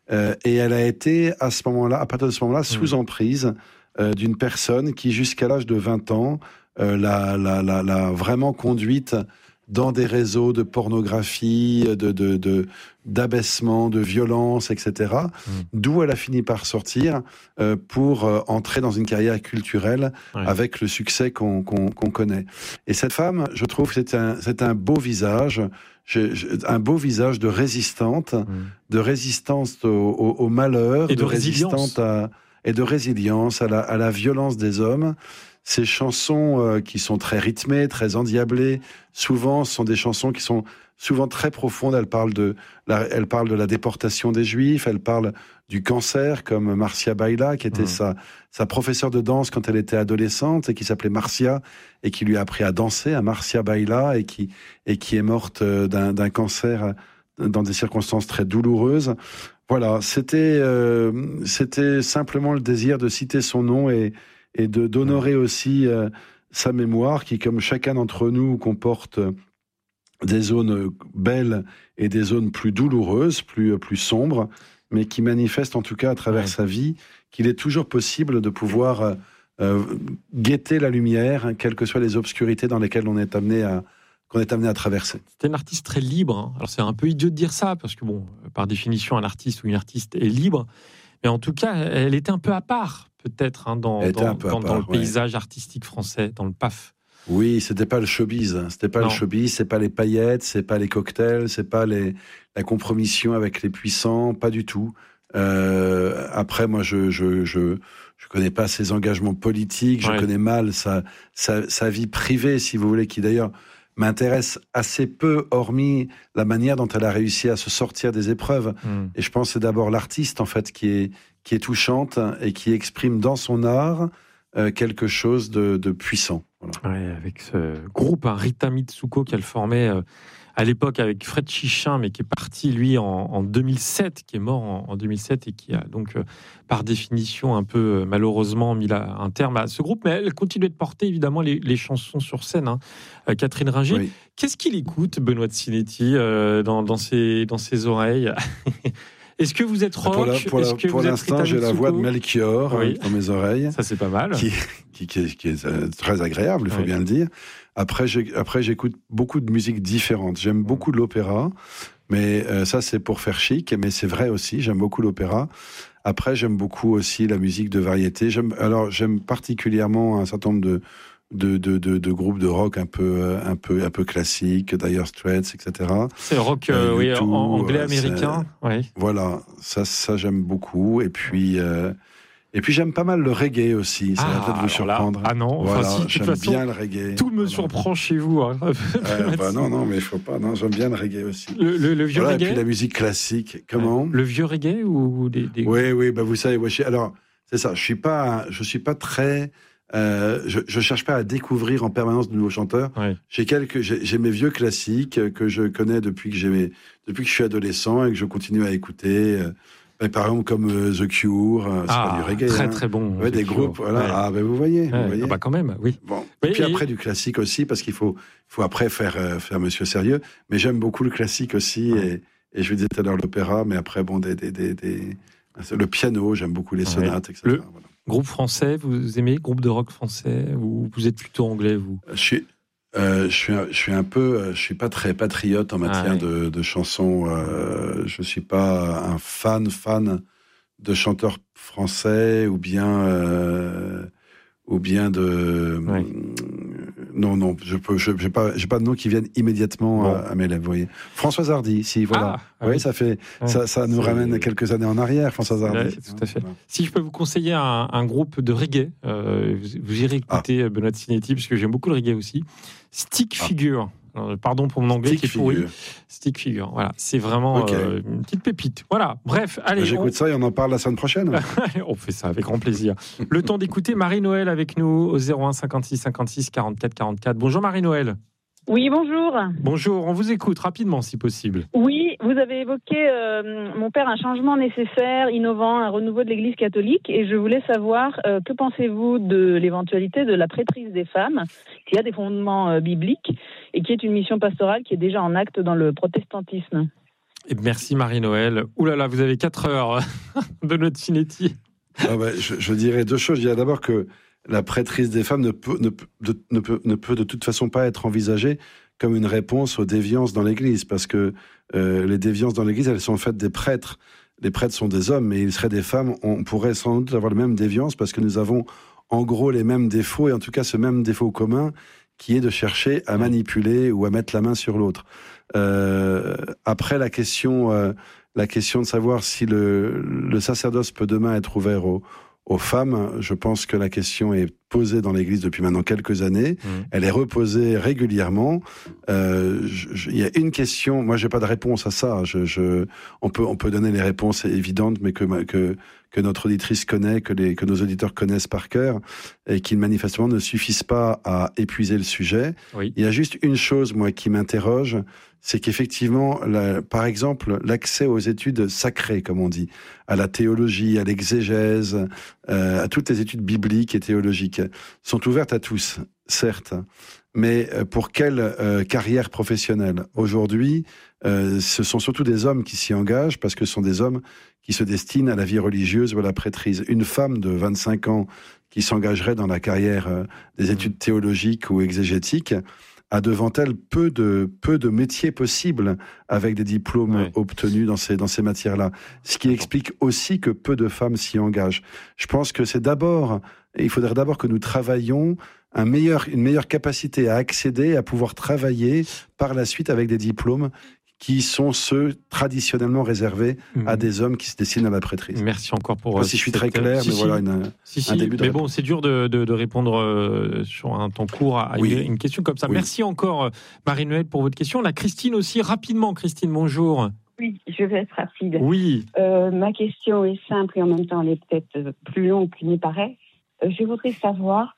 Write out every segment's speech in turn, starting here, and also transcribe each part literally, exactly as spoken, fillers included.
Euh, et elle a été, à ce moment-là, à partir de ce moment-là, sous emprise euh, d'une personne qui, jusqu'à l'âge de vingt ans, euh, l'a, l'a, l'a, l'a vraiment conduite dans des réseaux de pornographie, de, de, de, d'abaissement, de violence, et cetera. Mmh. D'où elle a fini par sortir euh, pour euh, entrer dans une carrière culturelle ouais. avec le succès qu'on, qu'on, qu'on connaît. Et cette femme, je trouve, c'est un, c'est un beau visage, je, je, un beau visage de résistante, mmh. de résistance au, au, au malheur, et de, de résistante à, et de résilience à la, à la violence des hommes. Ces chansons euh, qui sont très rythmées, très endiablées, souvent sont des chansons qui sont souvent très profondes. Elle parle de la, elle parle de la déportation des Juifs, elle parle du cancer, comme Marcia Baila, qui était mmh. sa, sa professeure de danse quand elle était adolescente et qui s'appelait Marcia et qui lui a appris à danser, à Marcia Baila, et qui, et qui est morte d'un, d'un cancer dans des circonstances très douloureuses. Voilà, c'était, euh, c'était simplement le désir de citer son nom et et de, d'honorer aussi euh, sa mémoire, qui, comme chacun d'entre nous, comporte des zones belles et des zones plus douloureuses, plus, plus sombres, mais qui manifeste en tout cas à travers ouais. sa vie qu'il est toujours possible de pouvoir euh, guetter la lumière, hein, quelles que soient les obscurités dans lesquelles on est amené à, qu'on est amené à traverser. C'était une artiste très libre. Hein. Alors c'est un peu idiot de dire ça, parce que bon, par définition, un artiste ou une artiste est libre, mais en tout cas, elle était un peu à part. Peut-être hein, dans, dans, dans, part, dans le paysage ouais. artistique français, dans le P A F. Oui, c'était pas le showbiz, c'était pas non. le showbiz, c'est pas les paillettes, c'est pas les cocktails, c'est pas les, la compromission avec les puissants, pas du tout. Euh, après, moi, je, je, je, je connais pas ses engagements politiques, je ouais. connais mal sa, sa, sa vie privée, si vous voulez, qui d'ailleurs m'intéresse assez peu, hormis la manière dont elle a réussi à se sortir des épreuves. Mmh. Et je pense que c'est d'abord l'artiste, en fait, qui est, qui est touchante et qui exprime dans son art euh, quelque chose de, de puissant. Voilà. Ouais, avec ce groupe, hein, Rita Mitsuko, qu'elle formait euh, à l'époque avec Fred Chichin, mais qui est parti, lui, en, en deux mille sept, qui est mort en, en deux mille sept et qui a donc, euh, par définition, un peu euh, malheureusement mis la, un terme à ce groupe. Mais elle continue de porter, évidemment, les, les chansons sur scène. Hein. Euh, Catherine Ringer, oui. Qu'est-ce qu'il écoute, Benoît de Sinetti, euh, dans, dans, ses, dans ses oreilles? Est-ce que vous êtes rock? Pour, la, pour, la, pour l'instant, j'ai la voix de Melchior oui. dans mes oreilles. Ça, c'est pas mal. Qui, qui, qui, qui est très agréable, il faut oui. bien le dire. Après, j'ai, après, j'écoute beaucoup de musiques différentes. J'aime beaucoup de l'opéra, mais euh, ça, c'est pour faire chic, mais c'est vrai aussi. J'aime beaucoup l'opéra. Après, j'aime beaucoup aussi la musique de variété. J'aime, alors, j'aime particulièrement un certain nombre de De, de, de, de groupes de rock un peu, un peu, un peu classiques, Dire Straits, et cetera. C'est le rock euh, oui, tout, anglais-américain. Oui. Voilà, ça, ça j'aime beaucoup. Et puis, euh, et puis j'aime pas mal le reggae aussi. Ça ah, va peut-être vous surprendre. Là, ah non, voilà, enfin, si, j'aime façon, bien le reggae. Tout me voilà. surprend chez vous. Hein. euh, bah non, non, mais il faut pas. Non, j'aime bien le reggae aussi. Le, le, le vieux voilà, reggae. Et puis la musique classique. Comment ouais. Le vieux reggae ou des. des... Oui, oui, bah vous savez, ouais, je, alors c'est ça. Je suis pas, je suis pas très. Euh, je, je cherche pas à découvrir en permanence de nouveaux chanteurs. Ouais. J'ai quelques, j'ai, j'ai mes vieux classiques que je connais depuis que j'ai, depuis que je suis adolescent et que je continue à écouter. Euh, par exemple comme euh, The Cure, euh, c'est ah, pas du reggae. Très hein. très bon. Ouais, des Cure. groupes, voilà. Ouais. Ah ben vous voyez, ouais. vous voyez. Ah bah quand même, oui. Bon. Oui, et puis et... après du classique aussi parce qu'il faut, faut après faire euh, faire Monsieur Sérieux. Mais j'aime beaucoup le classique aussi ouais. et, et je vous disais tout à l'heure l'opéra, mais après bon des des des, des... le piano, j'aime beaucoup les sonates, ouais. et cetera. Le... Voilà. Groupe français, vous aimez groupe de rock français ou vous êtes plutôt anglais vous? Je suis, euh, je suis, je suis un peu, je suis pas très patriote en matière ah, ouais. de, de chansons. Euh, je suis pas un fan fan de chanteurs français ou bien euh, ou bien de. Ouais. Non, non, je peux, je, j'ai pas, j'ai pas de noms qui viennent immédiatement bon. à, à mes lèvres. Vous voyez, Françoise Hardy, si voilà. Ah, oui, oui, ça fait, ouais, ça, ça nous ramène quelques années en arrière, Françoise Hardy. Ouais, tout à fait. Voilà. Si je peux vous conseiller un, un groupe de reggae, euh, vous, vous irez écouter ah. Benoît de Sinetti, parce que j'aime beaucoup le reggae aussi. Stick Figure. Alors, pardon pour mon anglais Stick qui est pourri. Figure. Stick Figure, voilà, c'est vraiment okay. euh, une petite pépite. Voilà, bref, allez. Bah, j'écoute on... ça et on en parle la semaine prochaine. On fait ça avec grand plaisir. Le temps d'écouter Marie-Noël avec nous au zéro un cinquante-six cinquante-six quarante-quatre quarante-quatre. Bonjour Marie-Noël. Oui, bonjour. Bonjour, on vous écoute rapidement si possible. Oui, vous avez évoqué, euh, mon père, un changement nécessaire, innovant, un renouveau de l'Église catholique, et je voulais savoir, euh, que pensez-vous de l'éventualité de la prêtrise des femmes, qui a des fondements euh, bibliques, et qui est une mission pastorale qui est déjà en acte dans le protestantisme ? Et merci Marie-Noël. Ouh là là, vous avez quatre heures de notre cinéti. Ah ouais, je, je dirais deux choses. Je dirais d'abord que la prêtrise des femmes ne peut, ne, peut, de, ne, peut, ne peut de toute façon pas être envisagée comme une réponse aux déviances dans l'Église, parce que euh, les déviances dans l'Église, elles sont faites des prêtres. Les prêtres sont des hommes, mais ils seraient des femmes. On pourrait sans doute avoir les mêmes déviances, parce que nous avons en gros les mêmes défauts, et en tout cas ce même défaut commun, qui est de chercher à manipuler ou à mettre la main sur l'autre. Euh, après, la question, euh, la question de savoir si le, le sacerdoce peut demain être ouvert aux, aux femmes, je pense que la question est posée dans l'Église depuis maintenant quelques années. Mmh. Elle est reposée régulièrement. Euh, il y a une question, moi j'ai pas de réponse à ça. Je, je, on peut, on peut donner les réponses évidentes, mais que, que, que notre auditrice connaît, que, les, que nos auditeurs connaissent par cœur, et qui manifestement ne suffisent pas à épuiser le sujet. Oui. Il y a juste une chose, moi, qui m'interroge, c'est qu'effectivement, la, par exemple, l'accès aux études sacrées, comme on dit, à la théologie, à l'exégèse, euh, à toutes les études bibliques et théologiques, sont ouvertes à tous, certes, mais pour quelle euh, carrière professionnelle ? Aujourd'hui, euh, ce sont surtout des hommes qui s'y engagent, parce que ce sont des hommes qui se destinent à la vie religieuse ou à la prêtrise. Une femme de vingt-cinq ans qui s'engagerait dans la carrière euh, des études théologiques ou exégétiques a devant elle peu de, peu de métiers possibles avec des diplômes ouais. obtenus dans ces, dans ces matières-là. Ce qui explique aussi que peu de femmes s'y engagent. Je pense que c'est d'abord, il faudrait d'abord que nous travaillions un meilleur, une meilleure capacité à accéder, à pouvoir travailler par la suite avec des diplômes qui sont ceux traditionnellement réservés mmh. à des hommes qui se destinent à la prêtrise. Merci encore pour... Enfin, si je suis très clair, si, mais si, voilà une, si, si, un début de Mais réponse. bon, c'est dur de, de, de répondre euh, sur un temps court à oui. une, une question comme ça. Oui. Merci encore, Marie-Noël, pour votre question. La Christine aussi, rapidement. Christine, bonjour. Oui, je vais être rapide. Oui. Euh, ma question est simple et en même temps, elle est peut-être plus longue qu'il n'y paraît. Euh, je voudrais savoir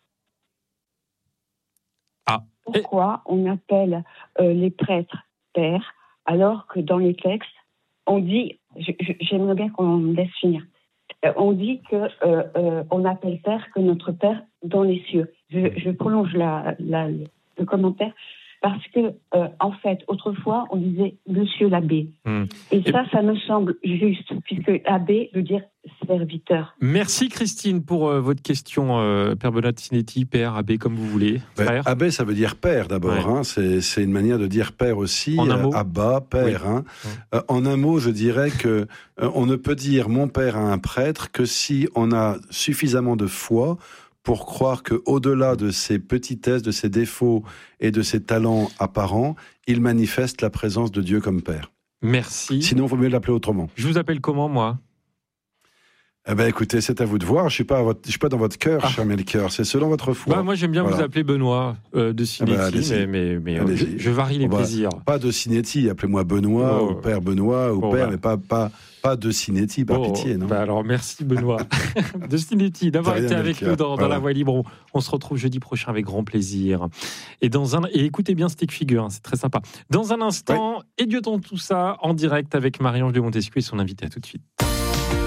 ah. pourquoi Et... on appelle euh, les prêtres pères, alors que dans les textes, on dit, je, je, j'aimerais bien qu'on me laisse finir, euh, on dit que euh, euh, on appelle Père que notre Père dans les cieux. Je, je prolonge la, la, le commentaire, parce que, euh, en fait, autrefois, on disait Monsieur l'abbé. Mmh. Et ça, ça me semble juste, puisque abbé veut dire serviteur. Merci Christine pour euh, votre question, euh, Père Benoît Sinetti, père, abbé, comme vous voulez. Ben, abbé, ça veut dire père d'abord. Ouais. Hein. C'est, c'est une manière de dire père aussi. En un mot. Euh, Abba, père. Oui. Hein. Ouais. Euh, en un mot, je dirais que euh, on ne peut dire mon père à un prêtre que si on a suffisamment de foi pour croire qu'au-delà de ses petitesses, de ses défauts et de ses talents apparents, il manifeste la présence de Dieu comme Père. Merci. Sinon, il vaut mieux l'appeler autrement. Je vous appelle comment, moi ? Eh ben, écoutez, c'est à vous de voir. Je suis pas, à votre, je suis pas dans votre cœur, ah. cher Melchior. C'est selon votre foi. Bah, moi, j'aime bien voilà. vous appeler Benoît euh, de Sinetti, eh ben, mais, mais, mais je, je varie les oh, bah, plaisirs. Pas de Sinetti, appelez-moi Benoît, oh. ou Père Benoît, ou oh, Père, bah. mais pas, pas, pas de Sinetti, par oh. pitié, non. Bah alors, merci Benoît de Sinetti d'avoir été avec Melchior. nous dans, voilà. dans La Voix Libre. On, on se retrouve jeudi prochain avec grand plaisir. Et, dans un, et écoutez bien Stick Figure, hein, c'est très sympa. Dans un instant, ouais. Et Dieu dans tout ça, en direct avec Marie-Ange de Montesquieu et son invité. À tout de suite.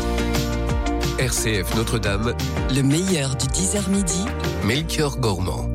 R C F Notre-Dame, le meilleur du dix heures midi, Melchior Gormand.